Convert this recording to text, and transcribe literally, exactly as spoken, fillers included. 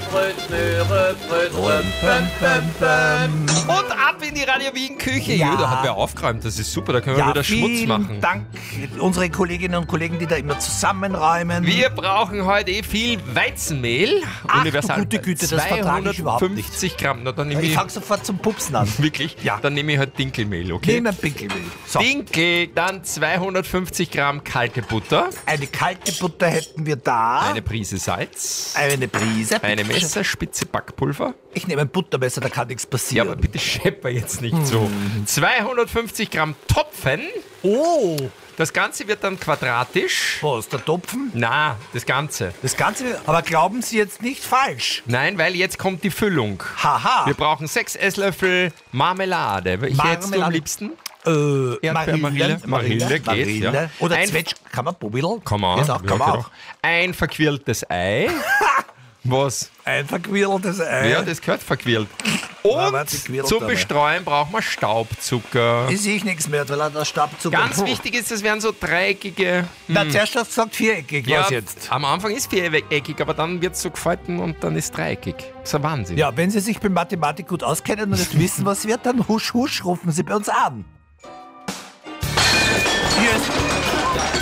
Bröt, Möhre, Bröt, Bröt, Bröt, Bröt, Bröt. Und ab in die Radio Wien Küche. Ja. Ja, da hat wer aufgeräumt, das ist super, da können wir Ja, wieder Schmutz vielen machen. Dank, unsere Kolleginnen und Kollegen, die da immer zusammenräumen. Wir brauchen heute eh viel Weizenmehl. Ach, Universal. du gute Güte, das vertrage ich überhaupt nicht. zweihundertfünfzig Gramm. Na, dann nehme Ich ich, fange sofort zum Pupsen an. wirklich? Ja. Dann nehme ich halt Dinkelmehl, okay? Nehmen Pinkelmehl. So, Dinkel, dann zweihundertfünfzig Gramm kalte Butter, eine kalte Butter hätten wir da. eine Prise Salz, Eine Prise. eine Messerspitze Backpulver. Ich nehme ein Buttermesser, da kann nichts Ja, passieren. aber bitte schepper jetzt nicht so. zweihundertfünfzig Gramm Topfen. Oh, Das Ganze wird dann quadratisch. was, der Topfen? Na, das Ganze. Das Ganze, aber glauben Sie jetzt nicht falsch. Nein, weil jetzt kommt die Füllung. Haha. Wir brauchen sechs Esslöffel Marmelade. Welche hättest du am Marmelade. liebsten? Äh, Erdbeermarille. Marille geht, ja. Oder Ein- Zwetsch, kann man Bobidl? Kann man, Geht auch, ja, kann man geht auch. auch. Ein verquirltes Ei. Was? Ein verquirltes Ei. Ja, das gehört verquirlt. Ja, Und warte, quirlt zum dabei. Bestreuen brauchen wir Staubzucker. Ich sehe nichts mehr, weil er der Stabzucker... Ganz wichtig ist, das wären so dreieckige... Na, zuerst hast du gesagt viereckig, Ja, was jetzt? am Anfang ist viereckig, aber dann wird es so gefalten und dann ist dreieckig. Das ist ein Wahnsinn. Ja, wenn Sie sich bei Mathematik gut auskennen und nicht wissen, was wird, dann husch, husch, rufen Sie bei uns an.